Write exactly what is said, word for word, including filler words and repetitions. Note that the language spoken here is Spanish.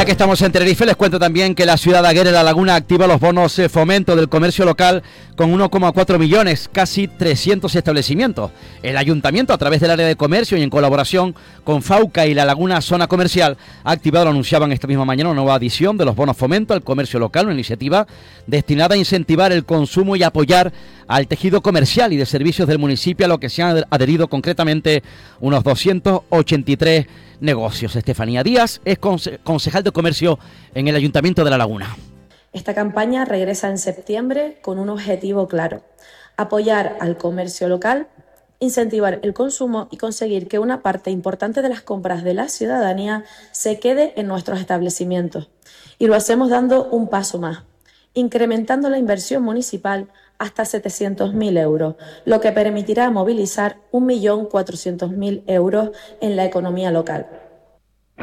Ya que estamos en Tenerife, les cuento también que la ciudad de Aguera, La Laguna, activa los bonos eh, fomento del comercio local con uno coma cuatro millones, casi trescientos establecimientos. El ayuntamiento, a través del área de comercio y en colaboración con FAUCA y La Laguna Zona Comercial, ha activado, lo anunciaban esta misma mañana, una nueva edición de los bonos fomento al comercio local, una iniciativa destinada a incentivar el consumo y apoyar al tejido comercial y de servicios del municipio, a lo que se han adherido concretamente unos doscientos ochenta y tres negocios. Estefanía Díaz es conse- concejal de comercio en el Ayuntamiento de La Laguna. Esta campaña regresa en septiembre con un objetivo claro: apoyar al comercio local, incentivar el consumo y conseguir que una parte importante de las compras de la ciudadanía se quede en nuestros establecimientos. Y lo hacemos dando un paso más, incrementando la inversión municipal hasta setecientos mil euros, lo que permitirá movilizar un millón cuatrocientos mil euros en la economía local.